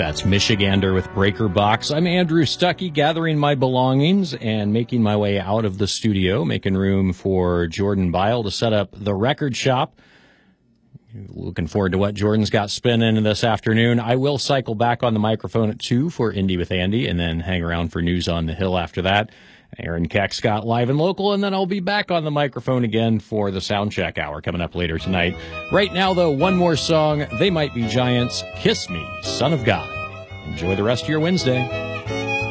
That's Michigander with Breaker Box. I'm Andrew Stuckey, gathering my belongings and making my way out of the studio, making room for Jordan Bile to set up the record shop. Looking forward to what Jordan's got spinning this afternoon. I will cycle back on the microphone at 2 for Indie with Andy and then hang around for News on the Hill after that. Aaron Keck's got Live and Local, and then I'll be back on the microphone again for the Soundcheck Hour coming up later tonight. Right now, though, one more song. They Might Be Giants, Kiss Me, Son of God. Enjoy the rest of your Wednesday.